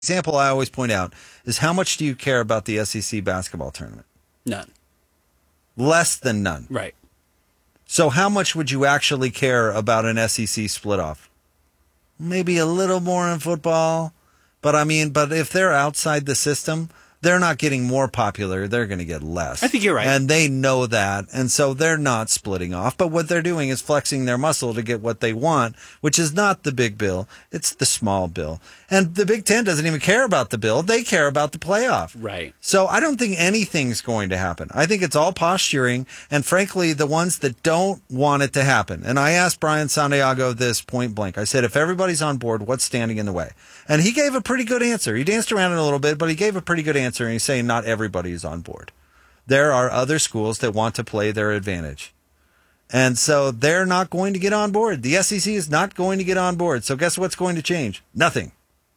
example I always point out is how much do you care about the SEC basketball tournament? None. Less than none. Right. So how much would you actually care about an SEC split off? Maybe a little more in football. But if they're outside the system, they're not getting more popular. They're going to get less. I think you're right. And they know that. And so they're not splitting off. But what they're doing is flexing their muscle to get what they want, which is not the big bill. It's the small bill. And the Big Ten doesn't even care about the bill. They care about the playoff. Right. So I don't think anything's going to happen. I think it's all posturing. And frankly, the ones that don't want it to happen. And I asked Brian Santiago this point blank. I said, if everybody's on board, what's standing in the way? And he gave a pretty good answer. He danced around it a little bit, but he gave a pretty good answer. And he's saying not everybody is on board. There are other schools that want to play their advantage. And so they're not going to get on board. The SEC is not going to get on board. So guess what's going to change? Nothing.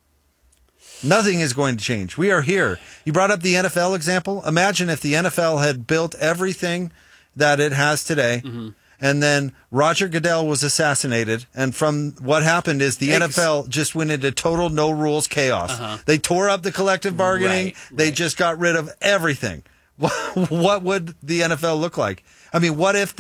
Nothing is going to change. We are here. You brought up the NFL example. Imagine if the NFL had built everything that it has today. Mm-hmm. And then Roger Goodell was assassinated. And from what happened is the NFL just went into total no rules chaos. Uh-huh. They tore up the collective bargaining. Right. They just got rid of everything. What would the NFL look like? I mean, what if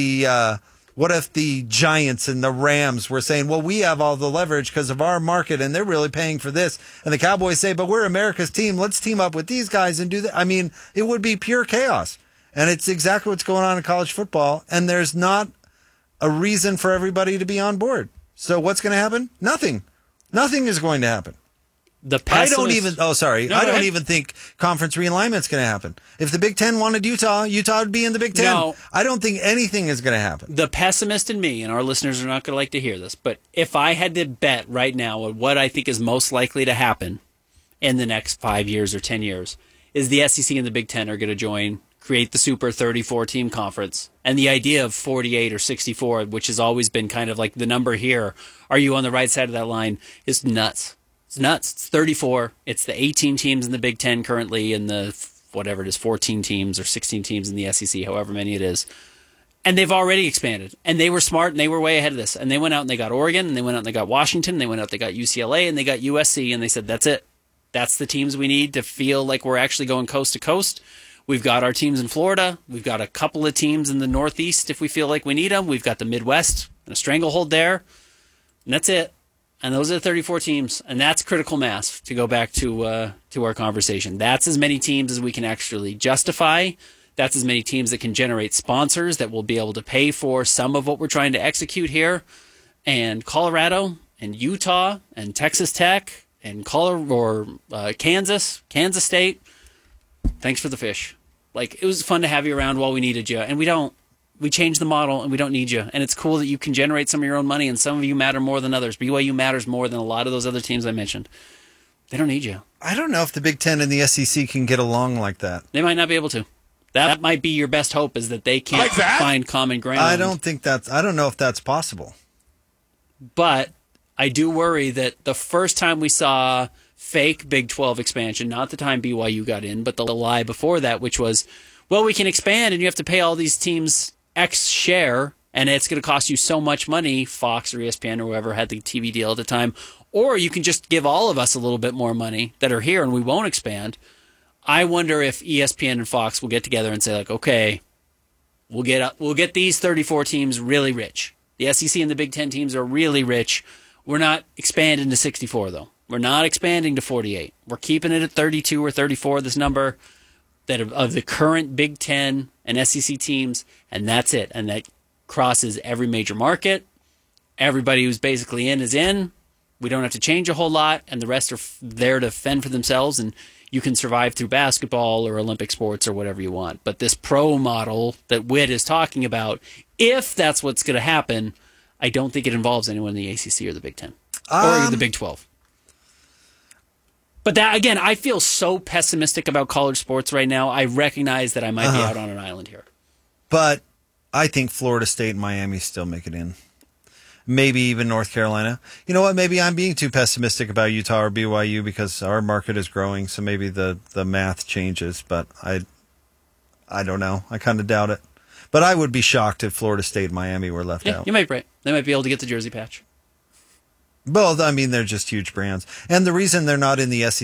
what if the Giants and the Rams were saying, well, we have all the leverage because of our market and they're really paying for this. And the Cowboys say, but we're America's team. Let's team up with these guys and do that. I mean, it would be pure chaos. And it's exactly what's going on in college football. And there's not a reason for everybody to be on board. So what's going to happen? Nothing. Nothing is going to happen. I don't even think conference realignment's going to happen. If the Big Ten wanted Utah would be in the Big Ten. No, I don't think anything is going to happen. The pessimist in me, and our listeners are not going to like to hear this, but if I had to bet right now on what I think is most likely to happen in the next 5 years or 10 years, is the SEC and the Big Ten are going to join, create the Super 34-team conference. And the idea of 48 or 64, which has always been kind of like the number here, are you on the right side of that line, is nuts. It's nuts. It's 34. It's the 18 teams in the Big Ten currently and the, whatever it is, 14 teams or 16 teams in the SEC, however many it is. And they've already expanded. And they were smart and they were way ahead of this. And they went out and they got Oregon and they went out and they got Washington. And they went out and they got UCLA and they got USC. And they said, that's it. That's the teams we need to feel like we're actually going coast to coast. We've got our teams in Florida. We've got a couple of teams in the Northeast if we feel like we need them. We've got the Midwest and a stranglehold there. And that's it. And those are the 34 teams. And that's critical mass, to go back to our conversation. That's as many teams as we can actually justify. That's as many teams that can generate sponsors that will be able to pay for some of what we're trying to execute here. And Colorado and Utah and Texas Tech and Kansas State, thanks for the fish. Like, it was fun to have you around while we needed you. And we changed the model and we don't need you. And it's cool that you can generate some of your own money and some of you matter more than others. BYU matters more than a lot of those other teams I mentioned. They don't need you. I don't know if the Big Ten and the SEC can get along like that. They might not be able to. That might be your best hope, is that they can't find common ground. I don't know if that's possible. But I do worry that the first time we saw fake Big 12 expansion, not the time BYU got in, but the lie before that, which was, well, we can expand and you have to pay all these teams X share, and it's going to cost you so much money, Fox or ESPN or whoever had the TV deal at the time, or you can just give all of us a little bit more money that are here and we won't expand. I wonder if ESPN and Fox will get together and say, like, okay, we'll get these 34 teams really rich. The SEC and the Big Ten teams are really rich. We're not expanding to 64, though. We're not expanding to 48. We're keeping it at 32 or 34, this number that of the current Big Ten and SEC teams, and that's it. And that crosses every major market. Everybody who's basically in is in. We don't have to change a whole lot, and the rest are there to fend for themselves, and you can survive through basketball or Olympic sports or whatever you want. But this pro model that Witt is talking about, if that's what's going to happen, I don't think it involves anyone in the ACC or the Big Ten or the Big 12. But that, again, I feel so pessimistic about college sports right now. I recognize that I might be out on an island here. But I think Florida State and Miami still make it in. Maybe even North Carolina. You know what? Maybe I'm being too pessimistic about Utah or BYU because our market is growing, so maybe the math changes. But I don't know. I kind of doubt it. But I would be shocked if Florida State and Miami were left out. You might be right. They might be able to get the jersey patch. Well, I mean, they're just huge brands. And the reason they're not in the SEC